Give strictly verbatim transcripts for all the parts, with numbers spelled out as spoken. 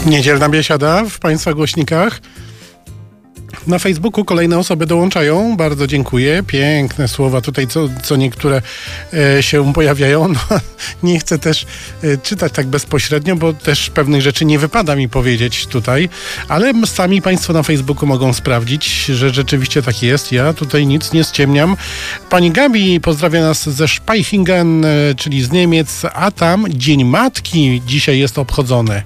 Niedzielna biesiada w Państwa głośnikach. Na Facebooku kolejne osoby dołączają. Bardzo dziękuję. Piękne słowa tutaj, co, co niektóre e, się pojawiają. No, nie chcę też e, czytać tak bezpośrednio, bo też pewnych rzeczy nie wypada mi powiedzieć tutaj, ale sami Państwo na Facebooku mogą sprawdzić, że rzeczywiście tak jest. Ja tutaj nic nie ściemniam. Pani Gabi pozdrawia nas ze Spaichingen, e, czyli z Niemiec, a tam Dzień Matki dzisiaj jest obchodzony.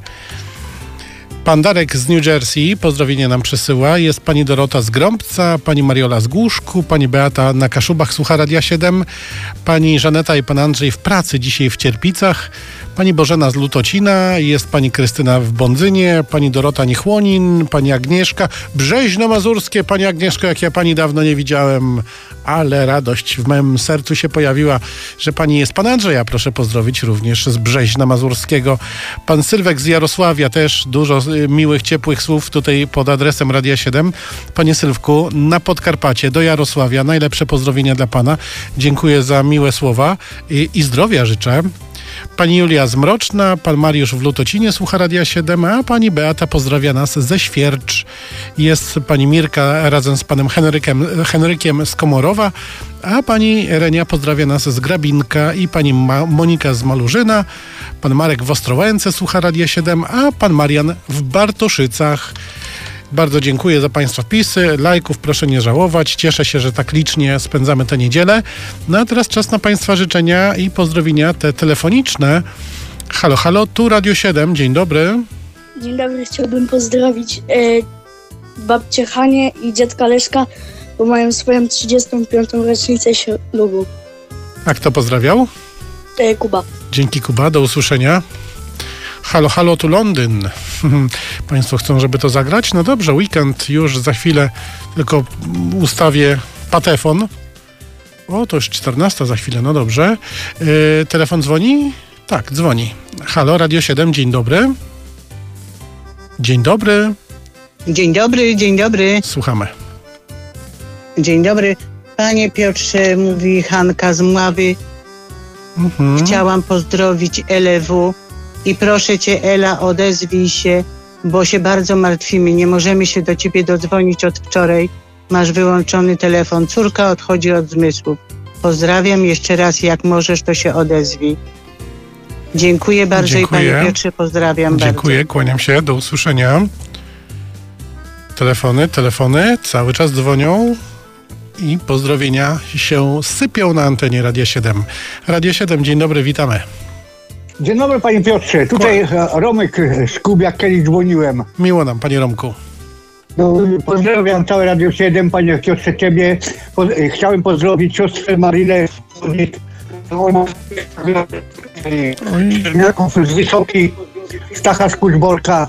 Pan Darek z New Jersey pozdrowienie nam przesyła. Jest pani Dorota z Grąbca, pani Mariola z Głuszku, pani Beata na Kaszubach słucha Radia siedem, pani Żaneta i pan Andrzej w pracy dzisiaj w Cierpicach, pani Bożena z Lutocina, jest pani Krystyna w Bondzynie, pani Dorota Nichłonin, pani Agnieszka, Brzeźno Mazurskie, pani Agnieszko, jak ja pani dawno nie widziałem, ale radość w moim sercu się pojawiła, że pani jest. Pan Andrzeja proszę pozdrowić również z Brzeźna Mazurskiego. Pan Sylwek z Jarosławia też dużo miłych, ciepłych słów tutaj pod adresem Radia siedem. Panie Sylwku, na Podkarpacie, do Jarosławia, najlepsze pozdrowienia dla pana. Dziękuję za miłe słowa i, i zdrowia życzę. Pani Julia z Mroczna, pan Mariusz w Lutocinie słucha Radia siedem, a pani Beata pozdrawia nas ze Świercz. Jest pani Mirka razem z panem Henrykiem, Henrykiem z Komorowa, a pani Renia pozdrawia nas z Grabinka i pani Ma- Monika z Malurzyna. Pan Marek w Ostrołęce słucha Radia siedem, a pan Marian w Bartoszycach. Bardzo dziękuję za Państwa wpisy, lajków proszę nie żałować. Cieszę się, że tak licznie spędzamy tę niedzielę. No a teraz czas na Państwa życzenia i pozdrowienia te telefoniczne. Halo, halo, tu Radio siedem, dzień dobry. Dzień dobry, chciałbym pozdrowić e, babcię Hanię i dziadka Leszka, bo mają swoją trzydziestą piątą rocznicę ślubu. A kto pozdrawiał? E, Kuba. Dzięki Kuba, do usłyszenia. Halo, halo, tu Londyn. Państwo chcą, żeby to zagrać? No dobrze, weekend już za chwilę, tylko ustawię patefon. O, to już czternasta za chwilę, no dobrze. Yy, telefon dzwoni? Tak, dzwoni. Halo, Radio siedem, dzień dobry. Dzień dobry. Dzień dobry, dzień dobry. Słuchamy. Dzień dobry. Panie Piotrze, mówi Hanka z Mławy. Mhm. Chciałam pozdrowić L W. I proszę cię, Ela, odezwij się, bo się bardzo martwimy. Nie możemy się do ciebie dodzwonić od wczoraj. Masz wyłączony telefon. Córka odchodzi od zmysłów. Pozdrawiam jeszcze raz. Jak możesz, to się odezwij. Dziękuję bardzo. Dziękuję. I panie Piotrze, pozdrawiam Dziękuję, bardzo. Dziękuję, kłaniam się. Do usłyszenia. Telefony, telefony cały czas dzwonią i pozdrowienia się sypią na antenie Radia siedem. Radio siedem, dzień dobry, witamy. Dzień dobry panie Piotrze, tutaj Romek z Kubiak, kiedyś dzwoniłem. Miło nam, panie Romku. No, pozdrawiam całe Radio siedem, panie Piotrze, ciebie. Po, chciałem pozdrowić siostrę Marilę z Wysokiej, Stacha z Kuczborka.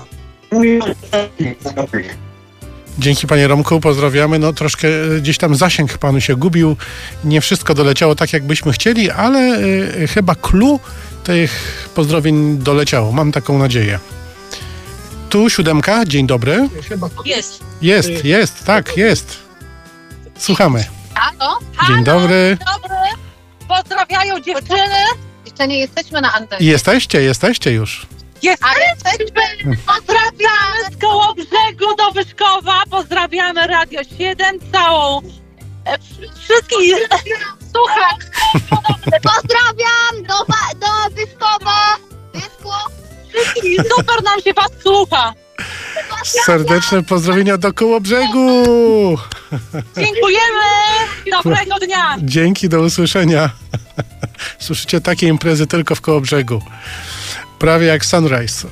Dzięki panie Romku, pozdrawiamy. No troszkę gdzieś tam zasięg panu się gubił. Nie wszystko doleciało tak, jak byśmy chcieli, ale y, chyba clue tych pozdrowień doleciało. Mam taką nadzieję. Tu siódemka, dzień dobry. Jest. Jest, jest, tak, jest. Słuchamy. Halo? Dzień dobry. Dzień dobry. Pozdrawiają dziewczyny. Jeszcze nie jesteśmy na antenie. Jesteście, jesteście już. Jesteśmy. Pozdrawiamy z Kołobrzegu do Wyszkowa. Pozdrawiamy Radio siedem, całą e, wszystkich. Słuchaj. Pozdrawiam do, do Wyszkowa. Wyszko. Wszystkich. Super nam się was słucha. Serdeczne pozdrowienia do Kołobrzegu. Dziękujemy. Dobrego dnia. Dzięki, do usłyszenia. Słyszycie, takie imprezy tylko w Kołobrzegu. Prawie jak Sunrise.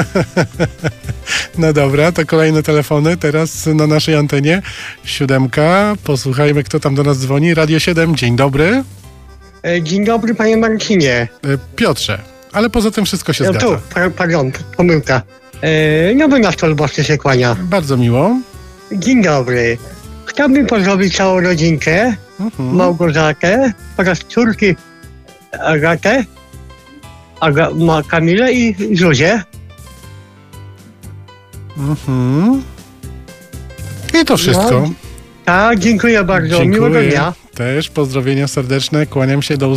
No dobra, to kolejne telefony teraz na naszej antenie. Siódemka, posłuchajmy, kto tam do nas dzwoni. Radio siedem, dzień dobry. Dzień dobry, panie Marcinie. Piotrze, ale poza tym wszystko się no zgadza. Tu, pardon, pomyłka. E, no by na stolboczce się kłania. Bardzo miło. Dzień dobry. Chciałbym pozdrowić całą rodzinkę, mhm. Małgorzatę oraz córki Agatę, Aga, ma Kamilę i Zuzię. Mhm. I to wszystko. No, tak, dziękuję bardzo. Dziękuję. Miłego dnia. Też pozdrowienia serdeczne. Kłaniam się do